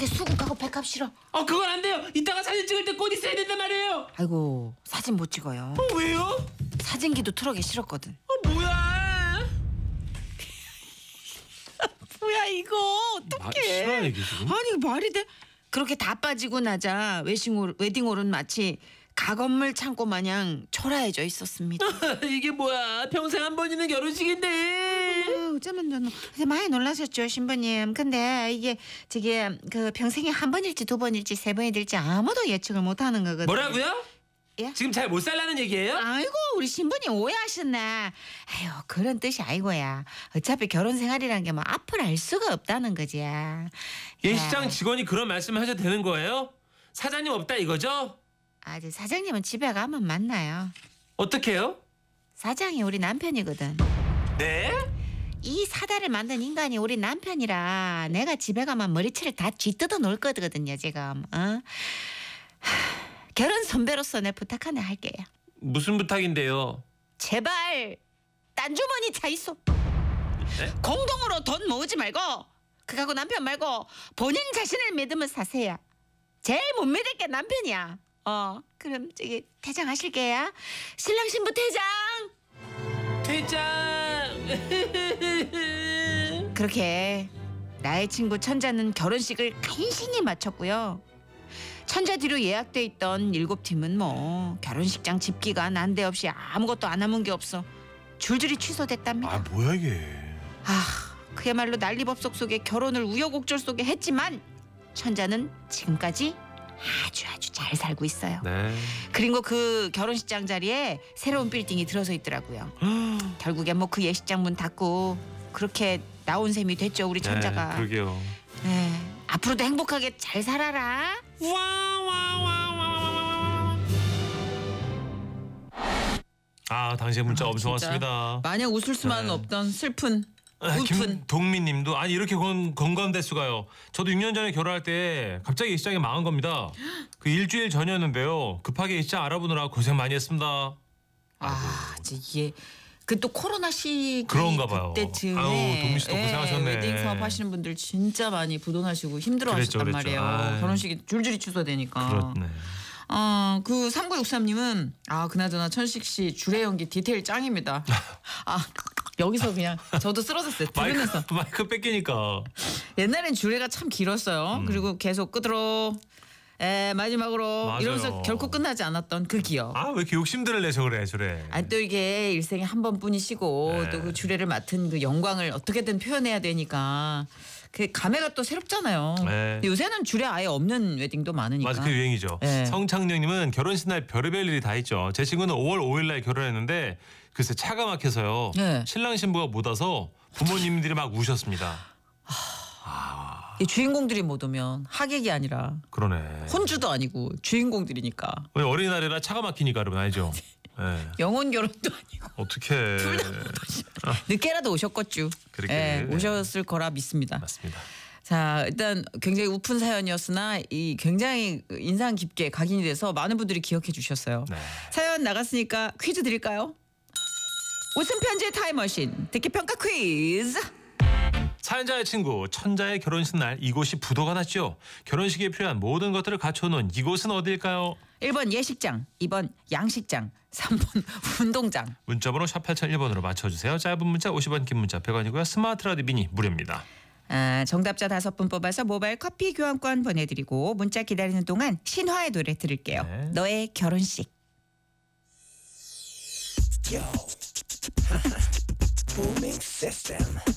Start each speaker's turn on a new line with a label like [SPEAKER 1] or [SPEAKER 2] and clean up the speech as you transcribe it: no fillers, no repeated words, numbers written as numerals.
[SPEAKER 1] 급하게 수국 가고 백합 싫어.
[SPEAKER 2] 그건 안 돼요. 이따가 사진 찍을 때 꽃 있어야 된단 말이에요.
[SPEAKER 1] 아이고 사진 못 찍어요.
[SPEAKER 2] 왜요?
[SPEAKER 1] 사진기도 트럭에 실었거든.
[SPEAKER 2] 뭐야?
[SPEAKER 1] 뭐야 이거 어떡해.
[SPEAKER 2] 실화야 이게 지금?
[SPEAKER 1] 아니 말이 돼? 그렇게 다 빠지고 나자 웨딩홀은 마치 가건물 창고 마냥 초라해져 있었습니다.
[SPEAKER 2] 이게 뭐야? 평생 한 번 있는 결혼식인데.
[SPEAKER 1] 어쩌면 저는 많이 놀라셨죠 신부님. 근데 이게 그 평생에 한 번일지 두 번일지 세 번이 될지 아무도 예측을 못하는 거거든요.
[SPEAKER 2] 뭐라고요?
[SPEAKER 1] 예?
[SPEAKER 2] 지금 잘 못 살라는 얘기예요?
[SPEAKER 1] 아이고 우리 신부님 오해하셨네. 아유 그런 뜻이 아니고야. 어차피 결혼 생활이란 게 뭐 앞을 알 수가 없다는 거지.
[SPEAKER 2] 예식장 직원이 그런 말씀을 하셔도 되는 거예요? 사장님 없다 이거죠?
[SPEAKER 1] 아주 사장님은 집에 가면 만나요.
[SPEAKER 2] 어떻게요?
[SPEAKER 1] 사장이 우리 남편이거든.
[SPEAKER 2] 네?
[SPEAKER 1] 이 사다를 만든 인간이 우리 남편이라 내가 집에 가면 머리채를 다 쥐뜯어 놓을 거거든요 지금. 결혼 선배로서 내 부탁 하나 할게요.
[SPEAKER 2] 무슨 부탁인데요?
[SPEAKER 1] 제발 딴 주머니 차 있어.
[SPEAKER 2] 네?
[SPEAKER 1] 공동으로 돈 모으지 말고 그하고 남편 말고 본인 자신을 믿으면 사세요. 제일 못 믿을 게 남편이야. 그럼 퇴장하실게요. 신랑 신부 퇴장. 그렇게 나의 친구 천자는 결혼식을 간신히 마쳤고요. 천자 뒤로 예약돼 있던 7팀은 뭐 결혼식장 집기가 난데없이 아무것도 안 남은 게 없어 줄줄이 취소됐답니다.
[SPEAKER 3] 뭐야 이게.
[SPEAKER 1] 그야말로 난리법석 속에 결혼을 우여곡절 속에 했지만 천자는 지금까지 아주 잘 살고 있어요.
[SPEAKER 2] 네.
[SPEAKER 1] 그리고 그 결혼식장 자리에 새로운 빌딩이 들어서 있더라고요. 결국엔 뭐 그 예식장 문 닫고 그렇게 나온 셈이 됐죠 우리 천자가.
[SPEAKER 2] 네, 그러게요.
[SPEAKER 1] 네, 앞으로도 행복하게 잘 살아라.
[SPEAKER 3] 당시에 문자 엄청
[SPEAKER 1] 진짜.
[SPEAKER 3] 왔습니다.
[SPEAKER 1] 마냥 웃을 수만은
[SPEAKER 3] 네.
[SPEAKER 1] 없던 슬픈 우픈.
[SPEAKER 3] 김동민님도 이렇게 건강대수가요. 저도 6년 전에 결혼할 때 갑자기 예식장이 망한 겁니다. 그 일주일 전이었는데요. 급하게 예식장 알아보느라 고생 많이 했습니다.
[SPEAKER 1] 이게 그 또 코로나 시기
[SPEAKER 3] 그런가 봐요.
[SPEAKER 1] 그때쯤에
[SPEAKER 3] 아유, 동민 씨도 고생하셨네.
[SPEAKER 1] 웨딩 사업 하시는 분들 진짜 많이 부도나시고 힘들어하셨단
[SPEAKER 3] 그랬죠.
[SPEAKER 1] 말이에요.
[SPEAKER 3] 아유.
[SPEAKER 1] 결혼식이 줄줄이 취소되니까.
[SPEAKER 3] 그렇네.
[SPEAKER 1] 그 3963님은 그나저나 천식 씨 주례 연기 디테일 짱입니다. 여기서 그냥 저도 쓰러졌어요. 들으면서.
[SPEAKER 3] 마이크 뺏기니까.
[SPEAKER 1] 옛날엔 주례가 참 길었어요. 그리고 계속 끄드러 마지막으로
[SPEAKER 3] 맞아요.
[SPEAKER 1] 이러면서 결코 끝나지 않았던 그 기억.
[SPEAKER 3] 왜 이렇게 욕심들을 내서 그래 저래.
[SPEAKER 1] 또 이게 일생에 한 번뿐이시고
[SPEAKER 3] 네.
[SPEAKER 1] 또 그 주례를 맡은 그 영광을 어떻게든 표현해야 되니까 그 감회가 또 새롭잖아요.
[SPEAKER 3] 네.
[SPEAKER 1] 근데 요새는 주례 아예 없는 웨딩도 많으니까.
[SPEAKER 3] 맞아, 그 유행이죠.
[SPEAKER 1] 네.
[SPEAKER 3] 성창령님은 결혼식 날 별의별 일이 다 있죠. 제 친구는 5월 5일 날 결혼했는데 글쎄 차가 막혀서요.
[SPEAKER 1] 네.
[SPEAKER 3] 신랑 신부가 못 와서 부모님들이 막 우셨습니다.
[SPEAKER 1] 이 주인공들이 못 오면 하객이 아니라
[SPEAKER 3] 그러네.
[SPEAKER 1] 혼주도 아니고 주인공들이니까
[SPEAKER 3] 오늘 어린이날이라 차가 막히니까 여러분 알죠? 네.
[SPEAKER 1] 영혼 결혼도 아니고
[SPEAKER 3] 어떡해.
[SPEAKER 1] 늦게라도 오셨겠죠.
[SPEAKER 3] 그렇게.
[SPEAKER 1] 오셨을 거라 믿습니다.
[SPEAKER 3] 맞습니다.
[SPEAKER 1] 자, 일단 굉장히 우픈 사연이었으나 이 굉장히 인상 깊게 각인이 돼서 많은 분들이 기억해 주셨어요.
[SPEAKER 3] 네.
[SPEAKER 1] 사연 나갔으니까 퀴즈 드릴까요? 웃음 편지의 타임머신 듣기 평가 퀴즈.
[SPEAKER 3] 사연자의 친구 천자의 결혼식 날 이곳이 부도가 났죠. 결혼식에 필요한 모든 것들을 갖춰놓은 이곳은 어디일까요?
[SPEAKER 1] 1번 예식장, 2번 양식장, 3번 운동장.
[SPEAKER 3] 문자번호 샵 8001번으로 맞춰주세요. 짧은 문자 50원, 긴 문자 100원이고요. 스마트 라디오 미니 무료입니다.
[SPEAKER 1] 정답자 5분 뽑아서 모바일 커피 교환권 보내드리고 문자 기다리는 동안 신화의 노래 들을게요.
[SPEAKER 3] 네.
[SPEAKER 1] 너의 결혼식.
[SPEAKER 4] Booming system.